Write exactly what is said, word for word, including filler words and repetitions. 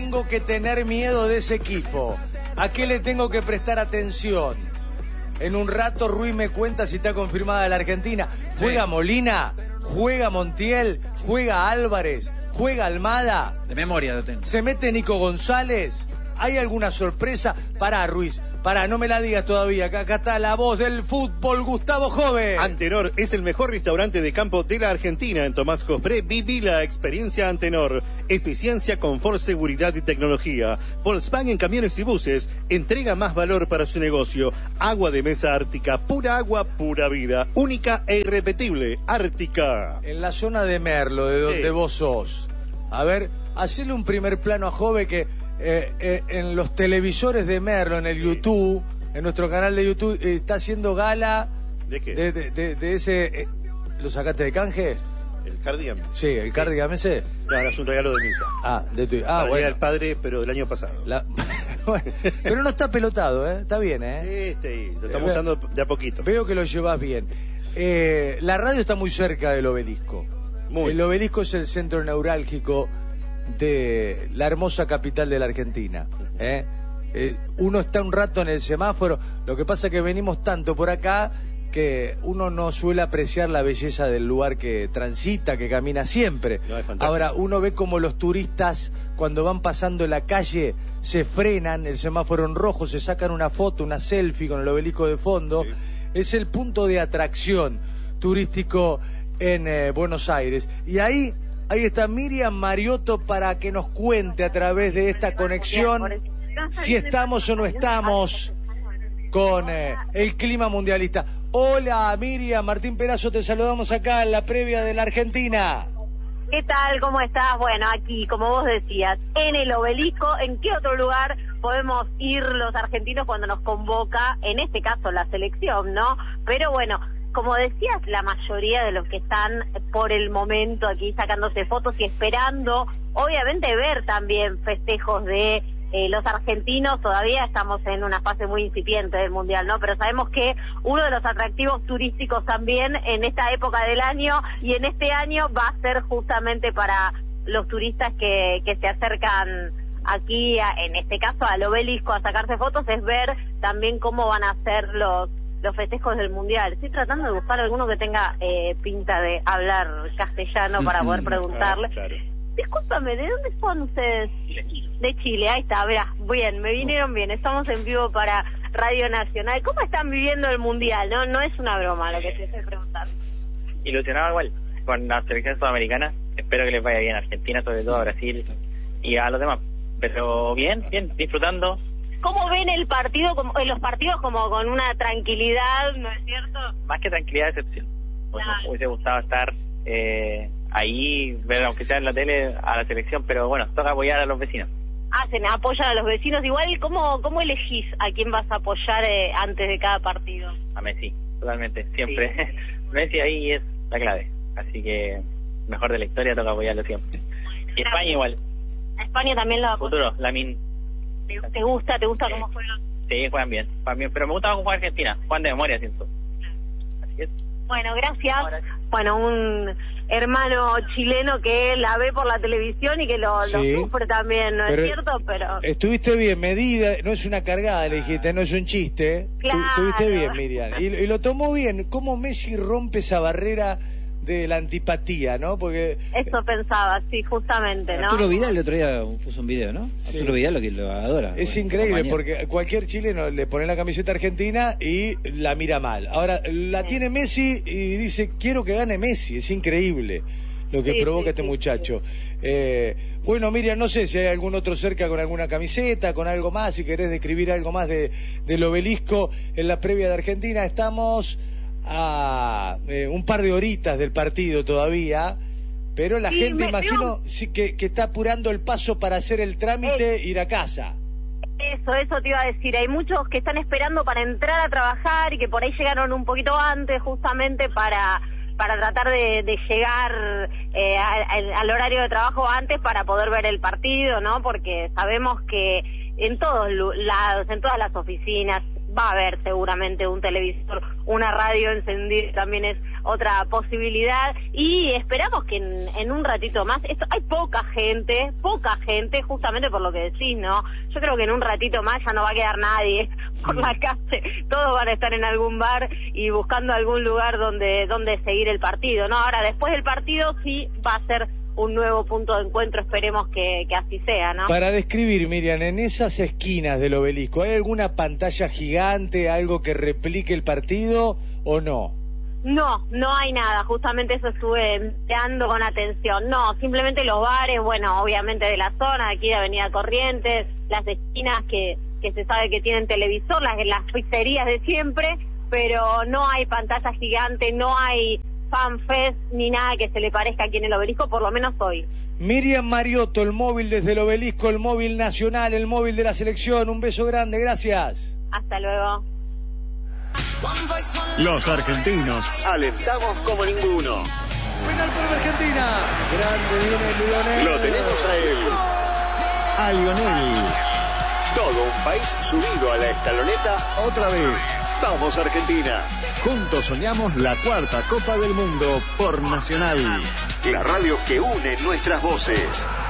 tengo que tener miedo de ese equipo? ¿A qué le tengo que prestar atención? En un rato Ruiz me cuenta si está confirmada la Argentina. ¿Juega sí. Molina? ¿Juega Montiel? ¿Juega Álvarez? ¿Juega Almada? De memoria lo tengo. ¿Se mete Nico González? ¿Hay alguna sorpresa? Pará, Ruiz. Pará, no me la digas todavía. Acá, acá está la voz del fútbol, Gustavo Jove. Antenor es el mejor restaurante de campo de la Argentina. En Tomás Jofré viví la experiencia Antenor. Eficiencia, confort, seguridad y tecnología. Volkswagen Camiones y Buses entrega más valor para su negocio. Agua de mesa Ártica, pura agua, pura vida. Única e irrepetible. Ártica. En la zona de Merlo, de donde sí. vos sos. A ver, hacele un primer plano a Jove que... Eh, eh, en los televisores de Merlo, en el sí. YouTube, en nuestro canal de YouTube, eh, está haciendo gala. ¿De qué? De, de, de, de ese. Eh, ¿Lo sacaste de canje? ¿El cardigan? Sí, el sí. cardigan ese. No, es un regalo de mi hija. Ah, de tu Ah, Para bueno. el padre, pero del año pasado. La... bueno, pero no está pelotado, ¿eh? Está bien, ¿eh? Este, lo estamos eh, usando de a poquito. Veo que lo llevas bien. Eh, la radio está muy cerca del obelisco. Muy. El obelisco es el centro neurálgico de la hermosa capital de la Argentina. ¿eh? Eh, uno está un rato en el semáforo, lo que pasa es que venimos tanto por acá que uno no suele apreciar la belleza del lugar que transita, que camina siempre. No, ahora, uno ve como los turistas cuando van pasando la calle se frenan, el semáforo en rojo, se sacan una foto, una selfie con el obelisco de fondo. Sí. Es el punto de atracción turístico en eh, Buenos Aires. Y ahí Ahí está Miriam Mariotto para que nos cuente a través de esta conexión si estamos o no estamos con eh, el clima mundialista. Hola Miriam, Martín Perazo, te saludamos acá en la previa de la Argentina. ¿Qué tal? ¿Cómo estás? Bueno, aquí, como vos decías, en el obelisco. ¿En qué otro lugar podemos ir los argentinos cuando nos convoca, en este caso, la selección, ¿no? Pero bueno, como decías, la mayoría de los que están por el momento aquí sacándose fotos y esperando, obviamente, ver también festejos de eh, los argentinos. Todavía estamos en una fase muy incipiente del Mundial, ¿no? Pero sabemos que uno de los atractivos turísticos también en esta época del año y en este año va a ser justamente para los turistas que, que se acercan aquí, a, en este caso al obelisco, a sacarse fotos, es ver también cómo van a ser los los festejos del Mundial. Estoy tratando de buscar alguno que tenga eh, pinta de hablar castellano para poder preguntarle. Ah, claro. Discúlpame, ¿de dónde son ustedes? Chile. De Chile, ahí está, verá, bien, me vinieron bien, estamos en vivo para Radio Nacional. ¿Cómo están viviendo el Mundial? No no es una broma lo que te estoy preguntando. Ilusionado igual con la selección sudamericana, espero que les vaya bien a Argentina, sobre todo a Brasil y a los demás. Pero bien, bien, disfrutando. ¿Cómo ven el partido, como, en los partidos como con una tranquilidad, ¿no es cierto? Más que tranquilidad, decepción. Pues claro. Me hubiese gustado estar eh, ahí, ver aunque sea en la tele a la selección, pero bueno, toca apoyar a los vecinos. Hacen, apoyan a los vecinos. Igual, ¿cómo, cómo elegís a quién vas a apoyar eh, antes de cada partido? A Messi, totalmente, siempre. Sí. Messi ahí es la clave, así que mejor de la historia, toca apoyarlo siempre. Y España igual. ¿A España también lo apoyan? Futuro, Lamine. ¿Te gusta? ¿Te gusta cómo juegan? Sí, juegan bien, juegan bien, pero me gusta cómo juega Argentina, juegan de memoria, siento. Así es. Bueno, gracias. Bueno, un hermano chileno que la ve por la televisión y que lo, sí, lo sufre también, ¿no es cierto? Pero estuviste bien medida, no es una cargada, le dijiste, no es un chiste. Claro. Estuviste bien, Miriam. Y, y lo tomó bien. ¿Cómo Messi rompe esa barrera de la antipatía, no? Porque eso pensaba, sí, justamente, ¿no? Arturo Vidal el otro día puso un video, ¿no? Sí. Arturo Vidal lo que lo adora. Es bueno, increíble porque cualquier chileno le pone la camiseta argentina y la mira mal. Ahora la sí. tiene Messi y dice, quiero que gane Messi. Es increíble lo que sí, provoca sí, este sí, muchacho. Sí. Eh, bueno, Miriam, no sé si hay algún otro cerca con alguna camiseta, con algo más, si querés describir algo más de del obelisco en la previa de Argentina. Estamos a eh, un par de horitas del partido todavía, pero la sí, gente imagino sí, que, que está apurando el paso para hacer el trámite e ir a casa. Eso, eso te iba a decir, hay muchos que están esperando para entrar a trabajar y que por ahí llegaron un poquito antes justamente para para tratar de, de llegar eh, al, al horario de trabajo antes para poder ver el partido, ¿no? Porque sabemos que en todos lados, en todas las oficinas, va a haber seguramente un televisor, una radio encendida, también es otra posibilidad, y esperamos que en, en un ratito más, esto, hay poca gente, poca gente, justamente por lo que decís, ¿no? Yo creo que en un ratito más ya no va a quedar nadie por la calle, todos van a estar en algún bar y buscando algún lugar donde, donde seguir el partido, ¿no? Ahora, después del partido sí va a ser un nuevo punto de encuentro, esperemos que, que así sea, ¿no? Para describir, Miriam, en esas esquinas del obelisco, ¿hay alguna pantalla gigante, algo que replique el partido o no? No, no hay nada, justamente eso estuve mirando con atención. No, simplemente los bares, bueno, obviamente de la zona, aquí de Avenida Corrientes, las esquinas que, que se sabe que tienen televisor, las, las pizzerías de siempre, pero no hay pantalla gigante, no hay fanfest ni nada que se le parezca aquí en el obelisco, por lo menos hoy. Miriam Mariotto, el móvil desde el obelisco, el móvil nacional, el móvil de la selección. Un beso grande, gracias. Hasta luego. Los argentinos alentamos como ninguno. Penal por Argentina. Grande viene Lionel. Lo tenemos a él, a Lionel. Todo un país subido a la escaloneta otra vez. Vamos Argentina. Juntos soñamos la cuarta Copa del Mundo por Nacional. La radio que une nuestras voces.